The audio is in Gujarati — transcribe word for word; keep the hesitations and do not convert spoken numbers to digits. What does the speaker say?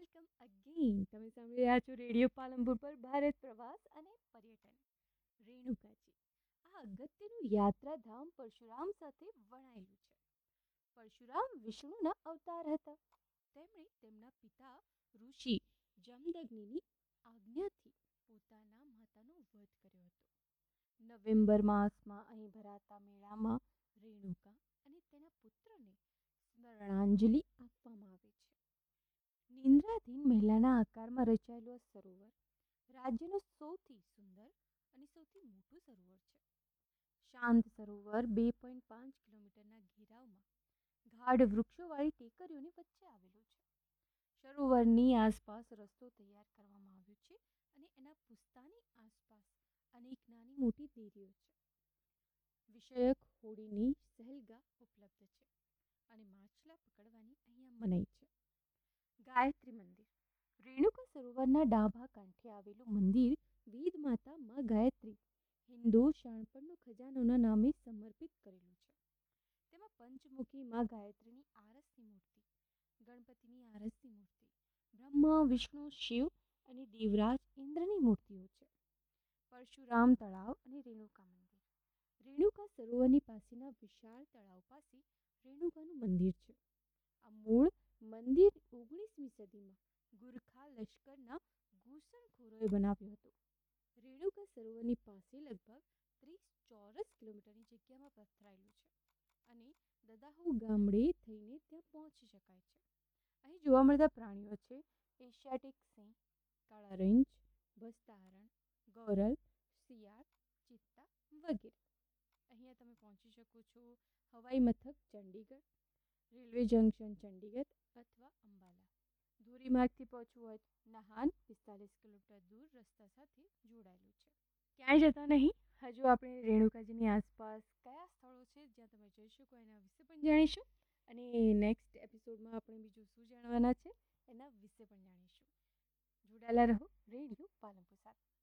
Welcome again. તમે સાંભળી રહ્યા છો રેડિયો પાલનપુર પર ભારત પ્રવાસ અને પર્યટન. રેણુકાજી આ અગત્યનું યાત્રાધામ પરશુરામ સાથે વણાયેલું છે. પરશુરામ વિષ્ણુના અવતાર હતા. તેમણે તેમના પિતા ઋષિ જમદગ્નિની આજ્ઞાથી પોતાના માતાનો વધ કર્યો હતો. નવેમ્બર માસમાં અહીં ભરાતા મેળામાં રેણુકા અને તેના પુત્રને સ્મરણાંજલિ આપવામાં આવે છે. નિંદ્રાધીન મહિલાના આકારમાં રચાયેલું આ સરોવર રાજ્યનું સૌથી સુંદર અને સૌથી મોટું સરોવર છે. શાંત સરોવર બે પોઈન્ટ પાંચ કિલોમીટરના ઘેરાવમાં ગાઢ વૃક્ષોવાળી ટેકરીઓની વચ્ચે આવેલું છે. સરોવરની આસપાસ રસ્તો તૈયાર કરવામાં આવ્યો છે અને એના પુસ્તાની આસપાસ અનેક નાની મોટી દેરીઓ છે. વિષયક હોડીની સહેલગા ઉપલબ્ધ છે અને માછલા પકડવાની અહીંયા મનાઈ છે. ગાયત્રી મંદિર રેણુકા સરોવરના ડાબા કાંઠે આવેલું મંદિર વેદ માતા માં ગાયત્રી હિન્દુ શાણપણનો ખજાનોના નામે સમર્પિત કરેલું છે. તેમાં પંચમુખી માં ગાયત્રીની આરસની મૂર્તિ, ગણપતિની આરસની મૂર્તિ, બ્રહ્મા વિષ્ણુ શિવ અને દેવરાજ ઇન્દ્રની મૂર્તિઓ છે. પરશુરામ તળાવ અને રેણુકા મંદિર રેણુકા સરોવરની પાસેના વિશાળ તળાવ પાસે રેણુકાનું મંદિર છે. આ મૂળ મંદિર ઓગણીસમી સદીમાં ગુરખા લશ્કરના ઘૂસણખોરોએ બનાવ્યું હતું. રેણુકા સરોવરની પાસે લગભગ ત્રીસ ચોરસ કિલોમીટરની જગ્યામાં પથરાયેલું છે અને દદાહુ ગામડે થઈને ત્યાં પહોંચી શકાય છે. અહીં જોવા મળતા પ્રાણીઓ છે એશિયાટિક સિંહ, કાળા રીંછ, ભસ્તા હરણ, ગોરલ, શિયાળ, ચિત્તા વગેરે. અહીંયા તમે પહોંચી શકો છો હવાઈ મથક ચંડીગઢ, રેલવે જંકશન ચંડીગઢ અથવા અંબાલા. ધોરીમાર્ગથી પહોંચવું હોય નહાન પિસ્તાલીસ કિલોમીટર દૂર રસ્તા સાથે જોડાયેલું છે. ક્યાંય જતા નહીં, હજુ આપણે રેણુકાજીની આસપાસ કયા સ્થળો છે જ્યાં તમે જઈ શકો એના વિશે પણ જાણીશું અને નેક્સ્ટ એપિસોડમાં આપણે બીજું શું જાણવાના છે એના વિશે પણ જાણીશું. જોડાયેલા રહો રેડિયો પાલનપુર સાથે.